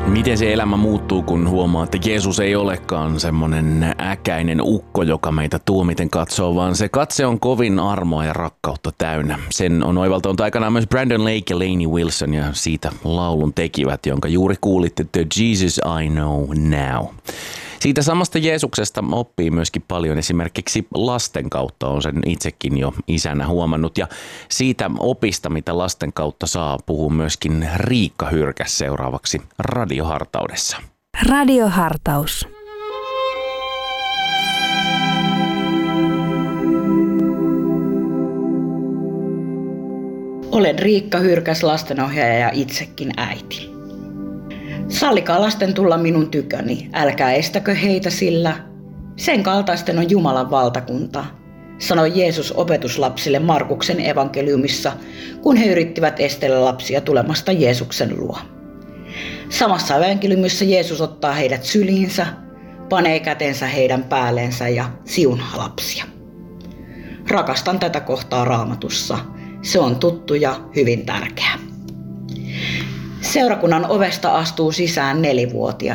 Miten se elämä muuttuu, kun huomaa, että Jeesus ei olekaan semmonen äkäinen ukko, joka meitä tuomiten katsoo, vaan se katse on kovin armoa ja rakkautta täynnä. Sen on oivaltanut aikanaan myös Brandon Lake ja Lainey Wilson ja siitä laulun tekivät, jonka juuri kuulitte, The Jesus I Know Now. Siitä samasta Jeesuksesta oppii myöskin paljon esimerkiksi lasten kautta, on sen itsekin jo isänä huomannut. Ja siitä opista, mitä lasten kautta saa, puhuu myöskin Riikka Hyrkäs seuraavaksi Radiohartaudessa. Radiohartaus. Olen Riikka Hyrkäs, lastenohjaaja ja itsekin äiti. Sallikaa lasten tulla minun tyköni, älkää estäkö heitä, sillä sen kaltaisten on Jumalan valtakunta, sanoi Jeesus opetuslapsille Markuksen evankeliumissa, kun he yrittivät estellä lapsia tulemasta Jeesuksen luo. Samassa evankeliumissa Jeesus ottaa heidät syliinsä, panee kätensä heidän päälleensä ja siunaa lapsia. Rakastan tätä kohtaa Raamatussa. Se on tuttu ja hyvin tärkeä. Seurakunnan ovesta astuu sisään 4-vuotias.